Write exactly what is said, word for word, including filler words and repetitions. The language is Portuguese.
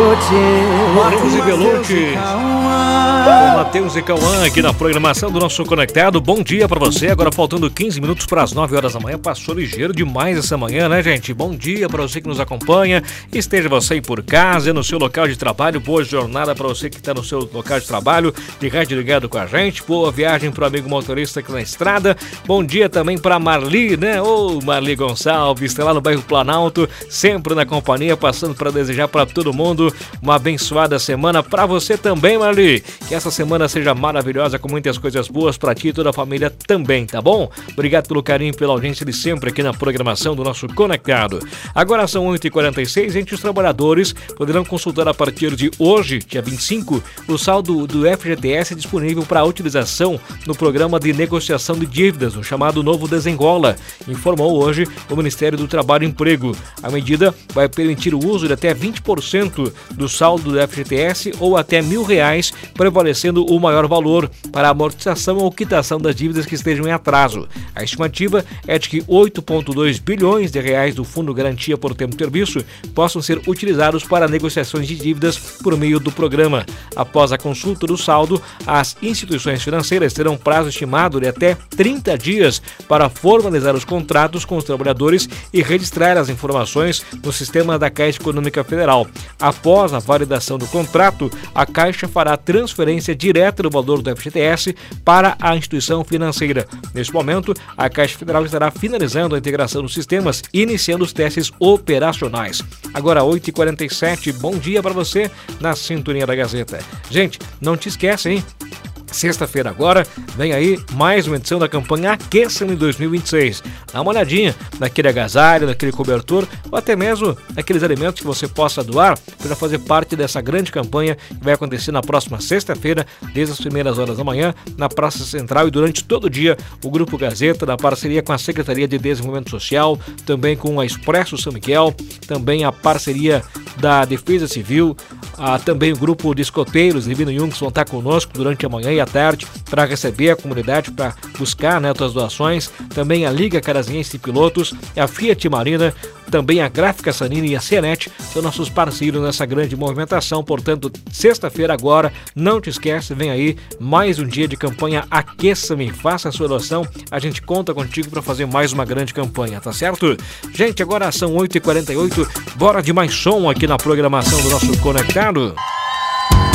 Matheus e Belucci, com Matheus e Cauã aqui na programação do nosso Conectado. Bom dia pra você, agora faltando quinze minutos para as nove horas da manhã. Passou ligeiro demais essa manhã, né, gente? Bom dia pra você que nos acompanha, esteja você aí por casa, no seu local de trabalho. Boa jornada pra você que tá no seu local de trabalho, de rádio ligado com a gente. Boa viagem pro amigo motorista aqui na estrada. Bom dia também pra Marli, né? Ô, Marli Gonçalves, tá lá no bairro Planalto, sempre na companhia, passando para desejar para todo mundo uma abençoada semana. Para você também, Marli, que essa semana seja maravilhosa, com muitas coisas boas para ti e toda a família também, tá bom? Obrigado pelo carinho e pela audiência de sempre aqui na programação do nosso Conectado. Agora são oito e quarenta e seis, entre os trabalhadores poderão consultar a partir de hoje, dia vinte e cinco, o saldo do F G T S disponível para utilização no programa de negociação de dívidas, o chamado Novo Desenrola, informou hoje o Ministério do Trabalho e Emprego. A medida vai permitir o uso de até vinte por cento do saldo do F G T S ou até mil reais, prevalecendo o maior valor para a amortização ou quitação das dívidas que estejam em atraso. A estimativa é de que oito vírgula dois bilhões de reais do Fundo Garantia por Tempo de Serviço possam ser utilizados para negociações de dívidas por meio do programa. Após a consulta do saldo, as instituições financeiras terão prazo estimado de até trinta dias para formalizar os contratos com os trabalhadores e registrar as informações no sistema da Caixa Econômica Federal. Após a validação do contrato, a Caixa fará transferência direta do valor do F G T S para a instituição financeira. Neste momento, a Caixa Federal estará finalizando a integração dos sistemas e iniciando os testes operacionais. Agora, oito e quarenta e sete, bom dia para você na sintonia da Gazeta. Gente, não te esquece, hein? Sexta-feira agora, vem aí mais uma edição da campanha Aqueça-me dois mil e vinte e seis. Dá uma olhadinha naquele agasalho, naquele cobertor, ou até mesmo naqueles alimentos que você possa doar para fazer parte dessa grande campanha que vai acontecer na próxima sexta-feira, desde as primeiras horas da manhã, na Praça Central, e durante todo o dia o Grupo Gazeta, na parceria com a Secretaria de Desenvolvimento Social, também com a Expresso São Miguel, também a parceria da Defesa Civil, ah, também o Grupo de Escoteiros Divino Jungs vão estar conosco durante a manhã e a tarde para receber a comunidade, para buscar, né, suas doações. Também a Liga Carazinhense de Pilotos, a Fiat Marina, também a Gráfica Sanini e a Cianet são nossos parceiros nessa grande movimentação. Portanto, sexta-feira agora, não te esquece, vem aí mais um dia de campanha Aqueça-me, faça a sua doação, a gente conta contigo para fazer mais uma grande campanha, tá certo? Gente, agora são oito e quarenta e oito, bora de mais som aqui na programação do nosso Conectado.